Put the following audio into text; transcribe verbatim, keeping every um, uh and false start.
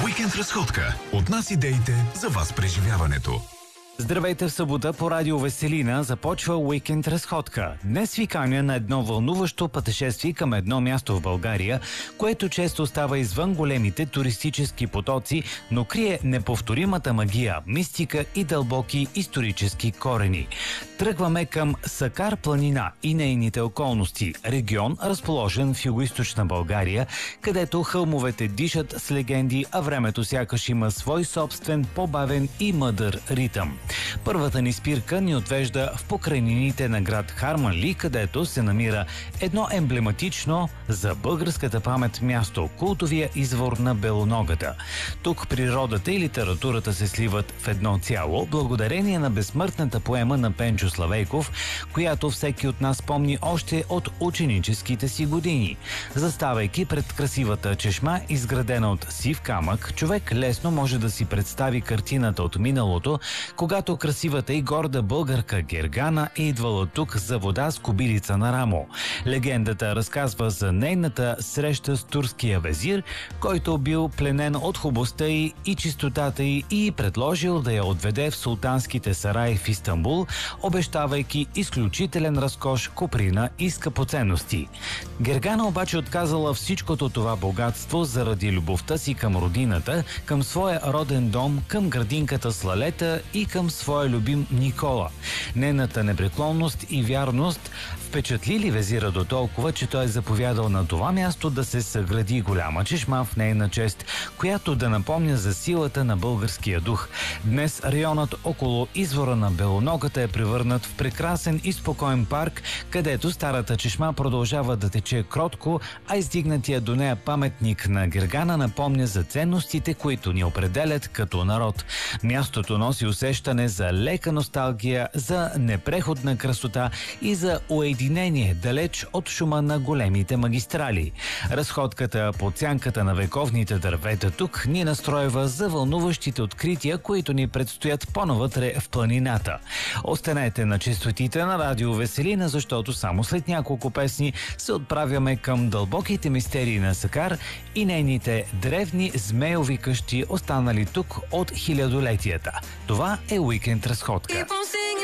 Уикенд разходка. От нас идеите за вас преживяването. Здравейте в събота по радио Веселина започва Уикенд разходка. Днес ви каня на едно вълнуващо пътешествие към едно място в България, което често става извън големите туристически потоци, но крие неповторимата магия, мистика и дълбоки исторически корени. Тръгваме към Сакар планина и нейните околности, регион разположен в югоизточна България, където хълмовете дишат с легенди, а времето сякаш има свой собствен, по-бавен и мъдър ритъм. Първата ни спирка ни отвежда в покрайнините на град Харманли, където се намира едно емблематично за българската памет място – култовия извор на Белоногата. Тук природата и литературата се сливат в едно цяло, благодарение на безсмъртната поема на Пенчо Славейков, която всеки от нас помни още от ученическите си години. Заставайки пред красивата чешма, изградена от сив камък, човек лесно може да си представи картината от миналото, когато красивата и горда българка Гергана е идвала тук за вода с кобилица на рамо. Легендата разказва за нейната среща с турския везир, който бил пленен от хубостта й и чистотата й и предложил да я отведе в султанските сараи в Истанбул, обещавайки изключителен разкош, куприна и скъпоценности. Гергана обаче отказала всичкото това богатство заради любовта си към родината, към своя роден дом, към градинката с лалета и към своя любим Никола. Нейната непреклонност и вярност впечатлили везира до толкова, че той е заповядал на това място да се съгради голяма чешма в нейна чест, която да напомня за силата на българския дух. Днес районът около извора на Белоногата е превърнат в прекрасен и спокоен парк, където старата чешма продължава да тече кротко, а издигнатия до нея паметник на Гергана напомня за ценностите, които ни определят като народ. Мястото носи усещане за лека носталгия, за непреходна красота и за уединение, далеч от шума на големите магистрали. Разходката под сянката на вековните дървета тук ни настроива за вълнуващите открития, които ни предстоят по-навътре в планината. Останете на честотите на радио Веселина, защото само след няколко песни се отправяме към дълбоките мистерии на Сакар и нейните древни змеови къщи, останали тук от хилядолетията. Това е Уикенд разходка.